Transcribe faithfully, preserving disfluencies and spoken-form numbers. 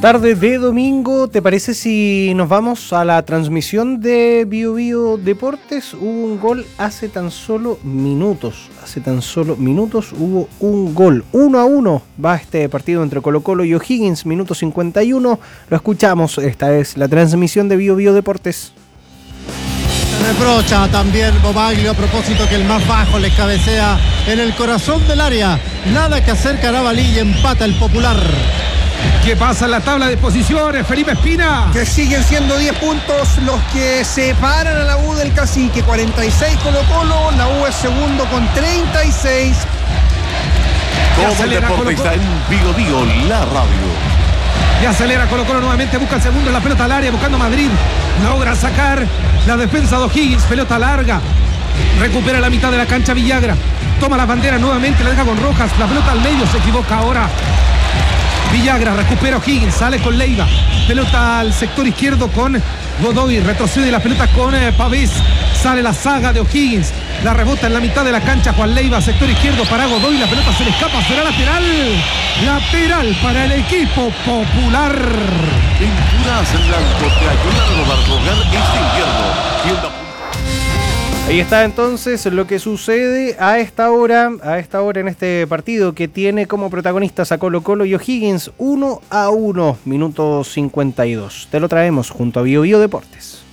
Tarde de domingo, ¿te parece si nos vamos a la transmisión de Bio Bio Deportes? Hubo un gol hace tan solo minutos, hace tan solo minutos hubo un gol, uno a uno va este partido entre Colo Colo y O'Higgins, minuto cincuenta y uno, lo escuchamos, esta es la transmisión de Bio Bio Deportes. Se reprocha también Bobaglio a propósito que el más bajo le cabecea en el corazón del área, nada que hacer Carabalí y empata el Popular. ¿Qué pasa en la tabla de posiciones, Felipe Espina? Que siguen siendo diez puntos los que separan a la U del Cacique. cuarenta y seis Colo Colo, la U es segundo con treinta y seis. Todo el deporte está en Bio Bio, la radio. Y acelera Colo Colo nuevamente, busca el segundo en la pelota al área, buscando Madrid. Logra sacar la defensa de O'Higgins, pelota larga. Recupera la mitad de la cancha Villagra. Toma la bandera nuevamente, la deja con Rojas. La pelota al medio, se equivoca ahora. Villagra recupera O'Higgins, sale con Leiva, pelota al sector izquierdo con Godoy, retrocede la pelota con eh, Pavés, sale la saga de O'Higgins, la rebota en la mitad de la cancha Juan Leiva, sector izquierdo para Godoy, la pelota se le escapa, será lateral, lateral para el equipo Popular. Pinturas Blanco te ayudan a robar tu hogar este invierno. Ahí está entonces lo que sucede a esta hora, a esta hora en este partido que tiene como protagonistas a Colo Colo y O'Higgins uno a uno, minuto cincuenta y dos. Te lo traemos junto a Bio Bio Deportes.